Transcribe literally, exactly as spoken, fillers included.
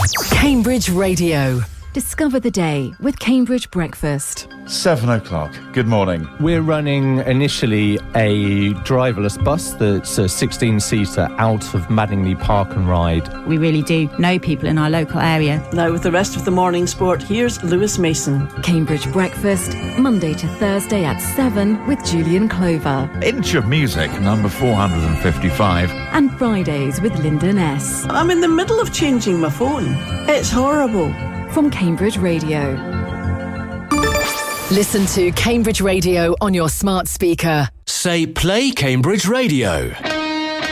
Cambridge Radio. Discover the day with Cambridge Breakfast. Seven o'clock. Good morning. We're running initially a driverless bus that's a sixteen-seater out of Madingley Park and Ride. We really do know people in our local area. Now with the rest of the morning sport, here's Lewis Mason. Cambridge Breakfast, Monday to Thursday at seven with Julian Clover. Inch of Music, number four hundred fifty-five. And Fridays with Lyndon S. I'm in the middle of changing my phone. It's horrible. From Cambridge Radio. Listen to Cambridge Radio on your smart speaker. Say play Cambridge Radio.